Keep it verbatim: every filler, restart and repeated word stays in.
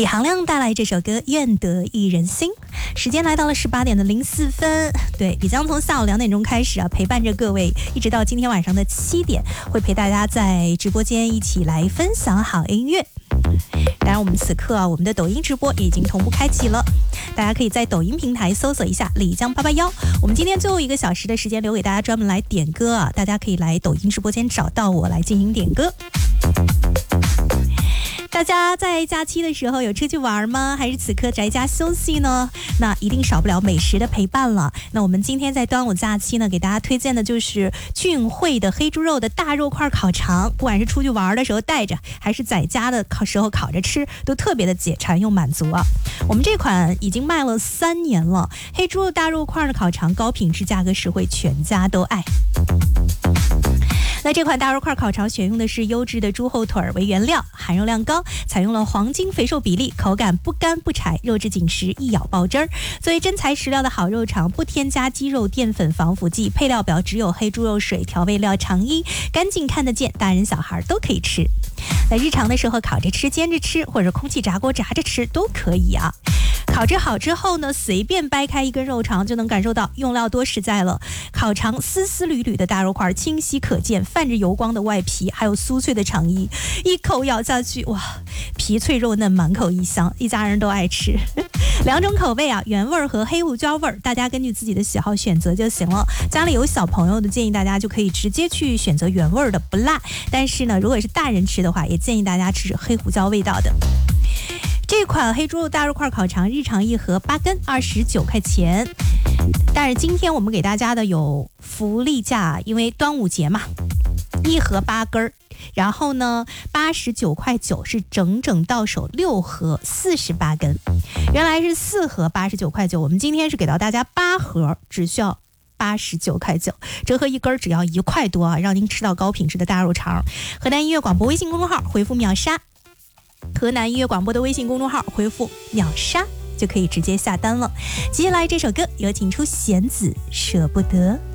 李行亮带来这首歌《愿得一人心》。时间来到了十八点的零四分，对，也将从下午两点钟开始啊，陪伴着各位，一直到今天晚上的七点，会陪大家在直播间一起来分享好音乐。当然，我们此刻啊，我们的抖音直播也已经同步开启了，大家可以在抖音平台搜索一下李江八八幺。我们今天最后一个小时的时间留给大家专门来点歌啊，大家可以来抖音直播间找到我来进行点歌。大家在假期的时候有出去玩吗？还是此刻宅家休息呢？那一定少不了美食的陪伴了。那我们今天在端午假期呢，给大家推荐的就是俊汇的黑猪肉的大肉块烤肠，不管是出去玩的时候带着，还是在家的烤时候烤着吃，都特别的解馋又满足啊。我们这款已经卖了三年了，黑猪肉大肉块的烤肠，高品质，价格实惠，全家都爱。那这款大肉块烤肠选用的是优质的猪后腿为原料，含肉量高，采用了黄金肥瘦比例，口感不干不柴，肉质紧实，一咬爆汁儿。作为真材实料的好肉肠，不添加鸡肉淀粉防腐剂，配料表只有黑猪肉水、调味料肠衣，干净看得见，大人小孩都可以吃。那日常的时候烤着吃、煎着吃，或者空气炸锅炸着吃都可以啊。烤制好之后呢，随便掰开一根肉肠就能感受到用料多实在了。烤肠丝丝缕缕的大肉块清晰可见，泛着油光的外皮，还有酥脆的肠衣，一口咬下去，哇，皮脆肉嫩，满口异香，一家人都爱吃。两种口味啊，原味和黑胡椒味，大家根据自己的喜好选择就行了。家里有小朋友的，建议大家就可以直接去选择原味的，不辣。但是呢，如果是大人吃的话，也建议大家吃黑胡椒味道的。这款黑猪肉大肉块烤肠日常一盒八根，二十九块钱。但是今天我们给大家的有福利价，因为端午节嘛，一盒八根，然后呢八十九块九是整整到手六盒四十八根，原来是四盒八十九块九，我们今天是给到大家八盒，只需要八十九块九，折合一根只要一块多啊，让您吃到高品质的大肉肠。河南音乐广播微信公众号回复秒杀，河南音乐广播的微信公众号回复秒杀就可以直接下单了。接下来这首歌有请出弦子舍不得。